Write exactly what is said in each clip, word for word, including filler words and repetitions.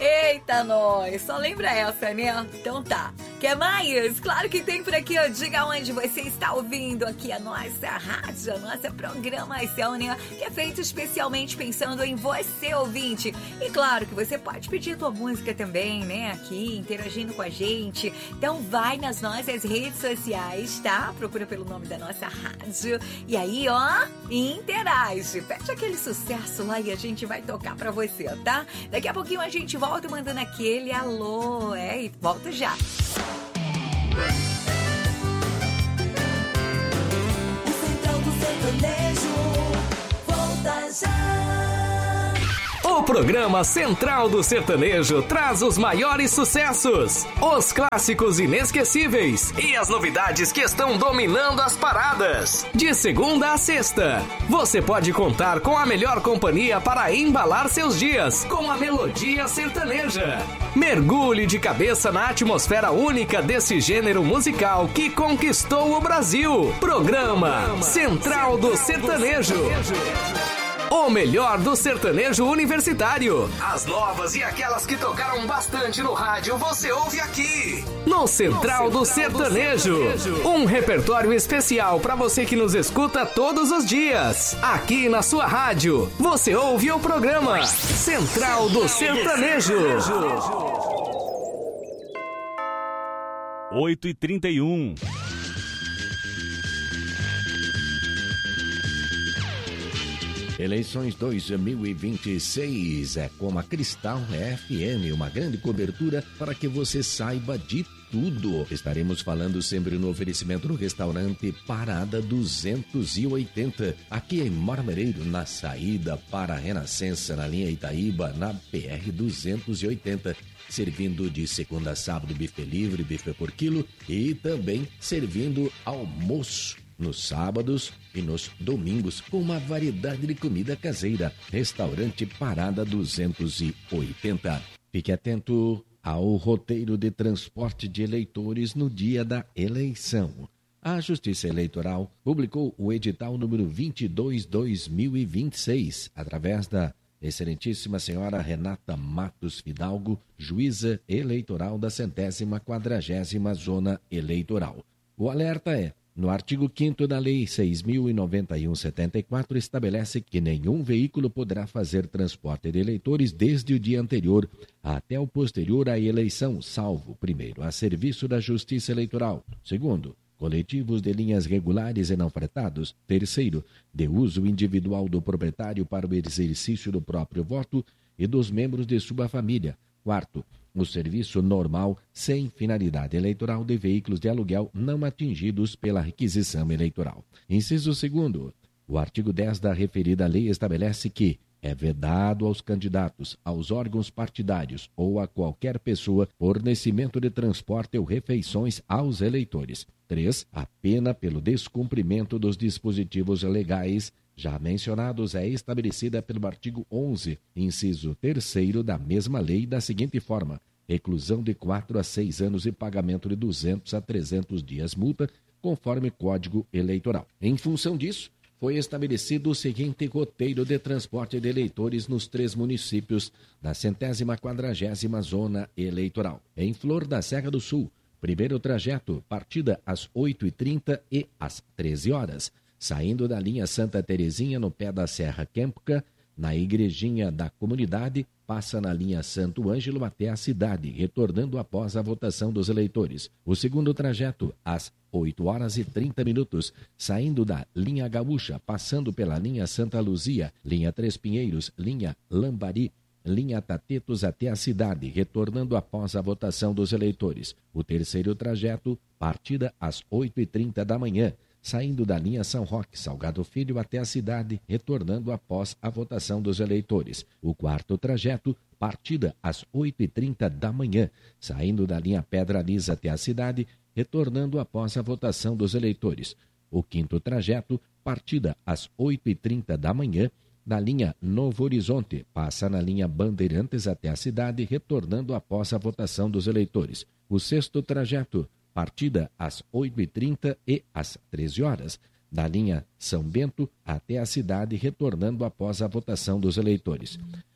Eita, nós! Só lembra essa, né? Então tá. Quer mais? Claro que tem por aqui, ó. Diga onde você está ouvindo aqui a nossa rádio, a nossa programação, né? Que é feito especialmente pensando em você, ouvinte. E claro que você pode pedir tua música também, né? Aqui, interagindo com a gente. Então vai nas nossas redes sociais, tá? Procura pelo nome da nossa rádio. E aí, ó, interage. Pede aquele sucesso lá e a gente vai tocar pra você, tá? Daqui a pouquinho a gente volta mandando aquele alô, é, e volta já. O Central do Sertanejo volta já. O programa Central do Sertanejo traz os maiores sucessos, os clássicos inesquecíveis e as novidades que estão dominando as paradas. De segunda a sexta, você pode contar com a melhor companhia para embalar seus dias com a melodia sertaneja. Mergulhe de cabeça na atmosfera única desse gênero musical que conquistou o Brasil. Programa Central do Sertanejo. O melhor do sertanejo universitário. As novas e aquelas que tocaram bastante no rádio, você ouve aqui. No Central, no Central do, Sertanejo. do Sertanejo. Um repertório especial para você que nos escuta todos os dias. Aqui na sua rádio, você ouve o programa Central do Sertanejo. oito e trinta e um. Eleições dois mil e vinte e seis é com a Cristal F M, uma grande cobertura para que você saiba de tudo. Estaremos falando sempre no oferecimento do restaurante Parada duzentos e oitenta, aqui em Marmereiro, na saída para a Renascença, na linha Itaíba, na P R duzentos e oitenta. Servindo de segunda a sábado buffet livre, buffet por quilo e também servindo almoço nos sábados e nos domingos, com uma variedade de comida caseira. Restaurante Parada duzentos e oitenta. Fique atento ao roteiro de transporte de eleitores no dia da eleição. A Justiça Eleitoral publicou o edital número vinte e dois barra dois mil e vinte e seis, através da Excelentíssima Senhora Renata Matos Fidalgo, juíza eleitoral da centésima quadragésima Zona Eleitoral. O alerta é: no artigo quinto da Lei seis mil e noventa e um barra setenta e quatro, estabelece que nenhum veículo poderá fazer transporte de eleitores desde o dia anterior até o posterior à eleição, salvo, primeiro, a serviço da Justiça Eleitoral; segundo, coletivos de linhas regulares e não fretados; terceiro, de uso individual do proprietário para o exercício do próprio voto e dos membros de sua família; quarto, o serviço normal sem finalidade eleitoral de veículos de aluguel não atingidos pela requisição eleitoral. Inciso segundo, o artigo dez da referida lei estabelece que é vedado aos candidatos, aos órgãos partidários ou a qualquer pessoa fornecimento de transporte ou refeições aos eleitores. três. A pena pelo descumprimento dos dispositivos legais já mencionados é estabelecida pelo artigo onze, inciso terceiro da mesma lei, da seguinte forma: reclusão de quatro a seis anos e pagamento de duzentos a trezentos dias multa, conforme Código Eleitoral. Em função disso, foi estabelecido o seguinte roteiro de transporte de eleitores nos três municípios da centésima quadragésima Zona Eleitoral. Em Flor da Serra do Sul, primeiro trajeto, partida às oito e trinta e às treze horas. Saindo da linha Santa Terezinha, no pé da Serra Quêmpica, na Igrejinha da Comunidade, passa na linha Santo Ângelo até a cidade, retornando após a votação dos eleitores. O segundo trajeto, às oito horas e trinta minutos, saindo da linha Gaúcha, passando pela linha Santa Luzia, linha Três Pinheiros, linha Lambari, linha Tatetos até a cidade, retornando após a votação dos eleitores. O terceiro trajeto, partida às oito e trinta da manhã, saindo da linha São Roque, Salgado Filho até a cidade, retornando após a votação dos eleitores. O quarto trajeto, partida às oito e trinta da manhã, saindo da linha Pedra Lisa até a cidade, retornando após a votação dos eleitores. O quinto trajeto, partida às oito e trinta da manhã, na linha Novo Horizonte, passa na linha Bandeirantes até a cidade, retornando após a votação dos eleitores. O sexto trajeto, partida às oito e trinta e às treze horas, da linha São Bento até a cidade, retornando após a votação dos eleitores.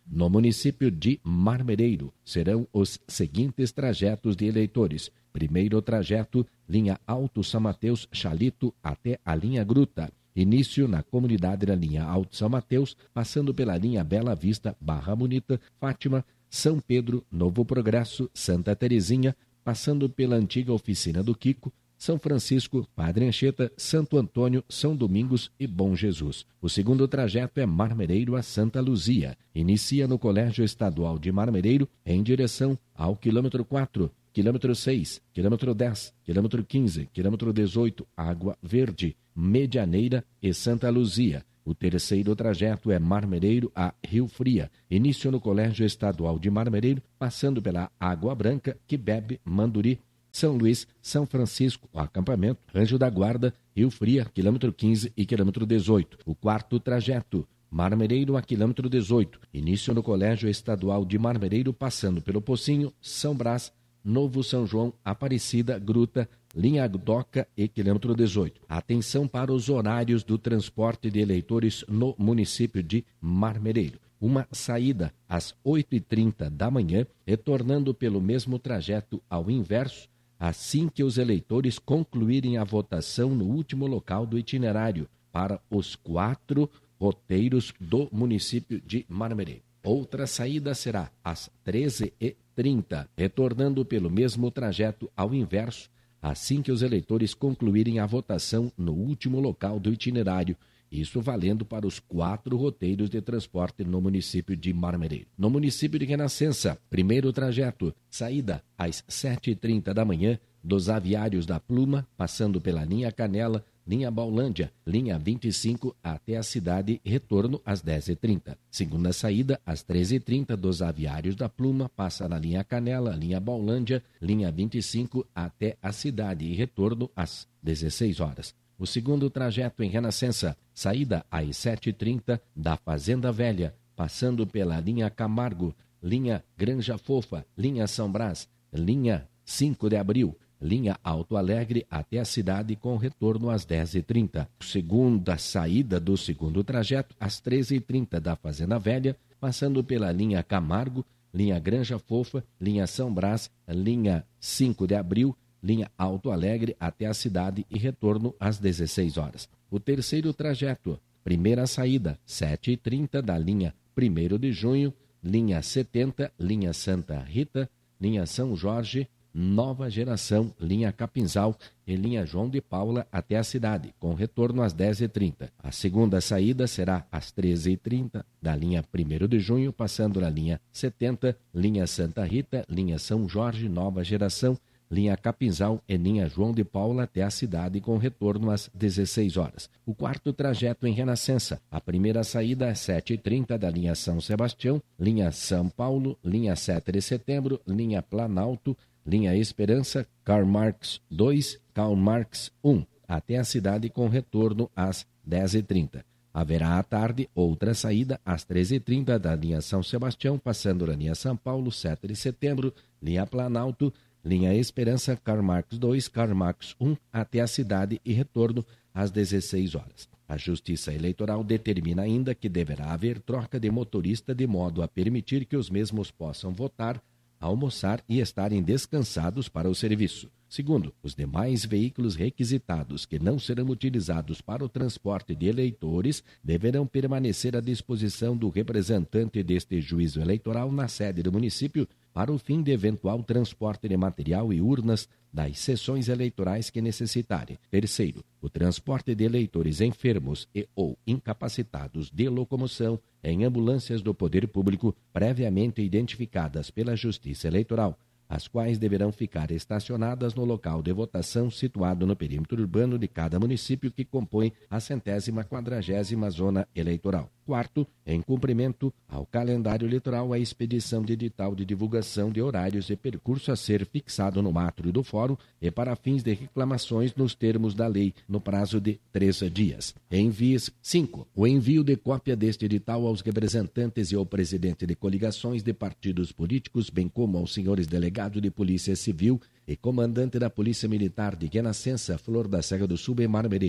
No município de Marmereiro, serão os seguintes trajetos de eleitores. Primeiro trajeto, linha Alto São Mateus, Chalito, até a linha Gruta. Início na comunidade da linha Alto São Mateus, passando pela linha Bela Vista, Barra Bonita, Fátima, São Pedro, Novo Progresso, Santa Terezinha, passando pela antiga oficina do Kiko, São Francisco, Padre Anchieta, Santo Antônio, São Domingos e Bom Jesus. O segundo trajeto é Marmereiro a Santa Luzia. Inicia no Colégio Estadual de Marmereiro em direção ao quilômetro quatro, quilômetro seis, quilômetro dez, quilômetro quinze, quilômetro dezoito, Água Verde, Medianeira e Santa Luzia. O terceiro trajeto é Marmereiro a Rio Fria. Início no Colégio Estadual de Marmereiro, passando pela Água Branca, Quibebe, Manduri, São Luís, São Francisco, o acampamento, Anjo da Guarda, Rio Fria, quilômetro quinze e quilômetro dezoito. O quarto trajeto, Marmereiro a quilômetro dezoito. Início no Colégio Estadual de Marmereiro, passando pelo Pocinho, São Brás, Novo São João, Aparecida, Gruta, linha Doca e quilômetro dezoito. Atenção para os horários do transporte de eleitores no município de Marmereiro. Uma saída às oito e trinta da manhã, retornando pelo mesmo trajeto ao inverso, assim que os eleitores concluírem a votação no último local do itinerário, para os quatro roteiros do município de Marmereiro. Outra saída será às treze e trinta, retornando pelo mesmo trajeto ao inverso, assim que os eleitores concluírem a votação no último local do itinerário, isso valendo para os quatro roteiros de transporte no município de Marmereiro. No município de Renascença, primeiro trajeto, saída às sete e trinta da manhã, dos aviários da Pluma, passando pela linha Canela, linha Baulândia, linha vinte e cinco até a cidade, retorno às dez e trinta. Segunda saída, às treze e trinta, dos aviários da Pluma, passa na linha Canela, linha Baulândia, linha vinte e cinco até a cidade e retorno às dezesseis horas. O segundo trajeto em Renascença, saída às sete e trinta da Fazenda Velha, passando pela linha Camargo, linha Granja Fofa, linha São Brás, linha cinco de abril, linha Alto Alegre até a cidade com retorno às dez e trinta. Segunda saída do segundo trajeto, às treze e trinta da Fazenda Velha, passando pela linha Camargo, linha Granja Fofa, linha São Brás, linha cinco de abril, linha Alto Alegre até a cidade e retorno às dezesseis horas. O terceiro trajeto, primeira saída, sete e trinta da linha primeiro de junho, linha setenta, linha Santa Rita, linha São Jorge, Nova Geração, linha Capinzal e linha João de Paula até a cidade, com retorno às dez e trinta. A segunda saída será às treze e trinta da linha primeiro de junho, passando na linha setenta, linha Santa Rita, linha São Jorge, Nova Geração, linha Capinzal e linha João de Paula até a cidade com retorno às dezesseis horas. O quarto trajeto em Renascença. A primeira saída às sete e trinta da linha São Sebastião, linha São Paulo, linha sete de setembro, linha Planalto, linha Esperança, Karl Marx dois, Karl Marx um, até a cidade com retorno às dez e trinta. Haverá à tarde outra saída às treze e trinta da linha São Sebastião, passando na linha São Paulo, sete de setembro, linha Planalto, linha Esperança, Karl Marx dois, Karl Marx um, até a cidade e retorno às dezesseis horas. A Justiça Eleitoral determina ainda que deverá haver troca de motorista de modo a permitir que os mesmos possam votar, almoçar e estarem descansados para o serviço. Segundo, os demais veículos requisitados que não serão utilizados para o transporte de eleitores deverão permanecer à disposição do representante deste juízo eleitoral na sede do município para o fim de eventual transporte de material e urnas das sessões eleitorais que necessitarem. Terceiro, o transporte de eleitores enfermos e ou incapacitados de locomoção em ambulâncias do poder público previamente identificadas pela Justiça Eleitoral, as quais deverão ficar estacionadas no local de votação situado no perímetro urbano de cada município que compõe a centésima quadragésima zona eleitoral. Quarto, em cumprimento ao calendário eleitoral, a expedição de edital de divulgação de horários e percurso a ser fixado no átrio do fórum e para fins de reclamações nos termos da lei, no prazo de três dias. Envies. Cinco. O envio de cópia deste edital aos representantes e ao presidente de coligações de partidos políticos, bem como aos senhores delegados de Polícia Civil e comandante da Polícia Militar de Renascença, Flor da Serra do Sul e Marmereiro.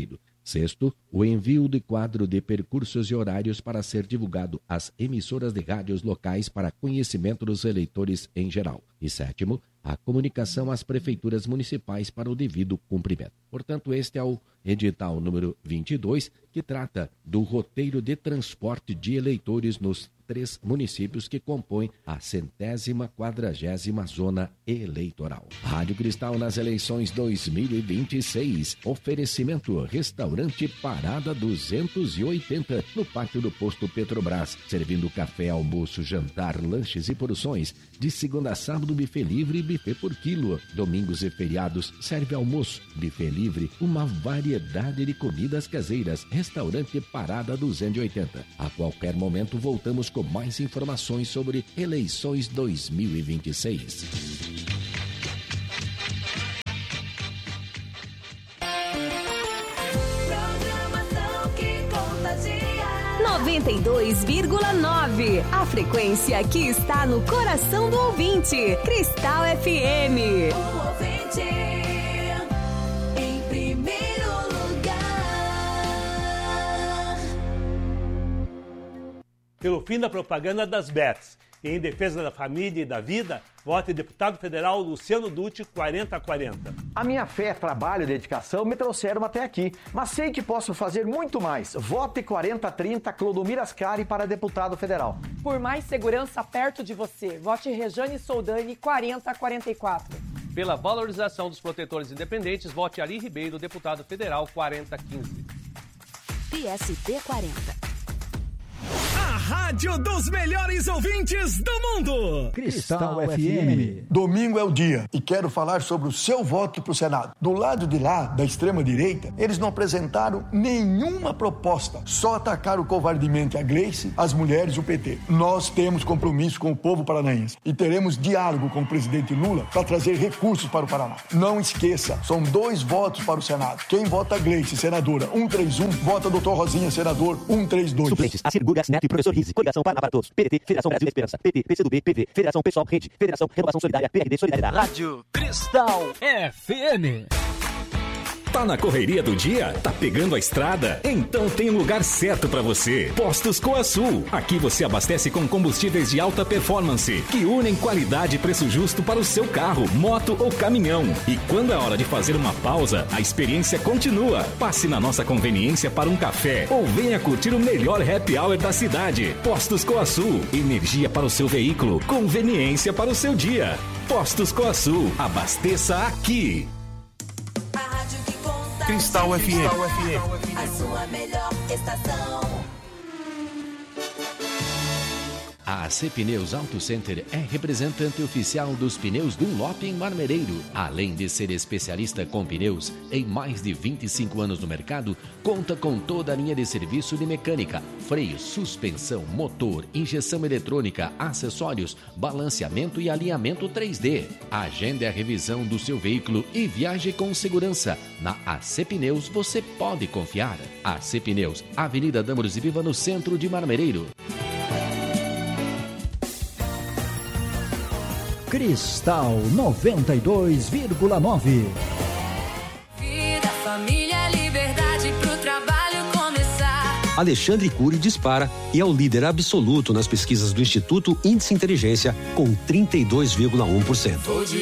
Sexto, o envio de quadro de percursos e horários para ser divulgado às emissoras de rádios locais para conhecimento dos eleitores em geral. E sétimo, a comunicação às prefeituras municipais para o devido cumprimento. Portanto, este é o edital número vinte e dois, que trata do roteiro de transporte de eleitores nos três municípios que compõem a centésima quadragésima zona eleitoral. Rádio Cristal nas eleições dois mil e vinte e seis. Oferecimento Restaurante Parada duzentos e oitenta, no pátio do posto Petrobras, servindo café, almoço, jantar, lanches e porções. De segunda a sábado, buffet livre e buffet por quilo. Domingos e feriados, serve almoço, buffet livre, uma variedade de comidas caseiras. Restaurante Parada duzentos e oitenta. A qualquer momento voltamos com mais informações sobre eleições dois mil e vinte e seis. Programação que contagia. noventa e dois vírgula nove. A frequência que está no coração do ouvinte. Cristal F M. O ouvinte em primeiro lugar. Pelo fim da propaganda das bets e em defesa da família e da vida, vote deputado federal Luciano Dutti quarenta quarenta. A minha fé, trabalho e dedicação me trouxeram até aqui, mas sei que posso fazer muito mais. Vote quarenta trinta Clodomir Ascari para deputado federal. Por mais segurança perto de você, vote Rejane Soldani quarenta quarenta e quatro. Pela valorização dos protetores independentes, vote Ari Ribeiro, deputado federal quarenta quinze. P S T quarenta. A rádio dos melhores ouvintes do mundo. Cristal F M. Domingo é o dia e quero falar sobre o seu voto para o Senado. Do lado de lá, da extrema-direita, eles não apresentaram nenhuma proposta, só atacaram covardemente a Gleice, as mulheres e o P T. Nós temos compromisso com o povo paranaense e teremos diálogo com o presidente Lula para trazer recursos para o Paraná. Não esqueça, são dois votos para o Senado. Quem vota Gleice, senadora cento e trinta e um, vota doutor Rosinha, senador cento e trinta e dois. Suplentes, Assir Gurgas Neto e Professor Rizzi. Coligação Paraná para Todos. P D T, Federação Brasil Esperança. P T, P C do B, P V, Federação Pessoal Rede, Federação Renovação Solidária, P R D Solidariedade. Rádio Cristal F M. Tá na correria do dia? Tá pegando a estrada? Então tem um lugar certo pra você. Postos Coasul. Aqui você abastece com combustíveis de alta performance, que unem qualidade e preço justo para o seu carro, moto ou caminhão. E quando é hora de fazer uma pausa, a experiência continua. Passe na nossa conveniência para um café ou venha curtir o melhor happy hour da cidade. Postos Coasul. Energia para o seu veículo, conveniência para o seu dia. Postos Coasul. Abasteça aqui. Cristal F M. A sua melhor estação. A A C Pneus Auto Center é representante oficial dos pneus Dunlop em Marmereiro. Além de ser especialista com pneus em mais de vinte e cinco anos no mercado, conta com toda a linha de serviço de mecânica, freio, suspensão, motor, injeção eletrônica, acessórios, balanceamento e alinhamento três D. Agende a revisão do seu veículo e viaje com segurança. Na A C Pneus você pode confiar. A C Pneus, Avenida Dâmaros e Viva, no centro de Marmereiro. Cristal noventa e dois vírgula nove. Vida, família, liberdade pro trabalho começar. Alexandre Cury dispara e é o líder absoluto nas pesquisas do Instituto Índice Inteligência com trinta e dois vírgula um por cento.